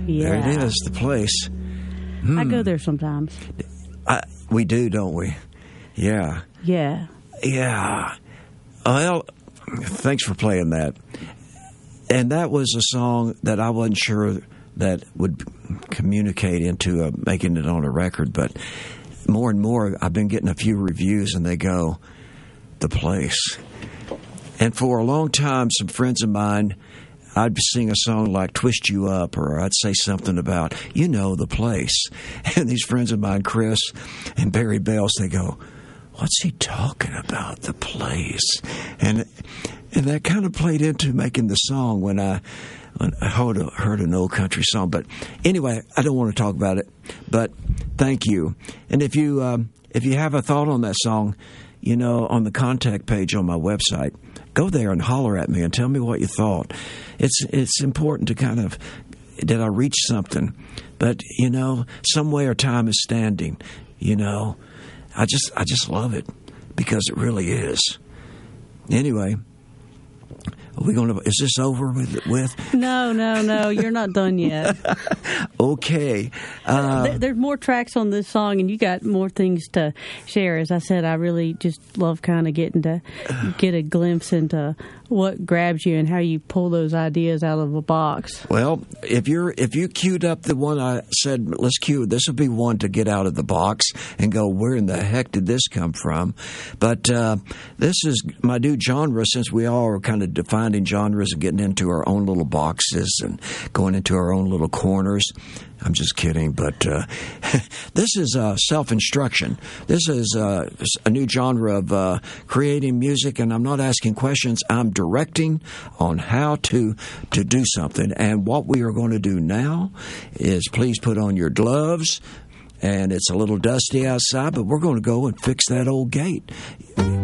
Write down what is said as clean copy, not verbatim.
There it is, the place. I go there sometimes. We do, don't we? Yeah. Yeah. Yeah. Well, thanks for playing that. And that was a song that I wasn't sure that would communicate into making it on a record, but more and more I've been getting a few reviews and they go, the place. And for a long time, some friends of mine, I'd sing a song like Twist You Up, or I'd say something about, the place. And these friends of mine, Chris and Barry Bells, they go, what's he talking about, the place? And that kind of played into making the song when I heard an old country song. But anyway, I don't want to talk about it, but thank you. And if you have a thought on that song, on the contact page on my website, go there and holler at me and tell me what you thought. It's important to kind of, did I reach something? But, some way or time is standing, I just love it because it really is. Anyway, is this over with? No, you're not done yet. Okay. There's more tracks on this song, and you got more things to share. As I said, I really just love kind of getting to get a glimpse into what grabs you and how you pull those ideas out of a box. Well, if you queued up the one I said, let's cue, this would be one to get out of the box and go, where in the heck did this come from? But this is my new genre, since we all are kind of defining genres and getting into our own little boxes and going into our own little corners. I'm just kidding, but this is self-instruction. This is a new genre of creating music, and I'm not asking questions. I'm directing on how to do something. And what we are going to do now is please put on your gloves, and it's a little dusty outside, but we're going to go and fix that old gate.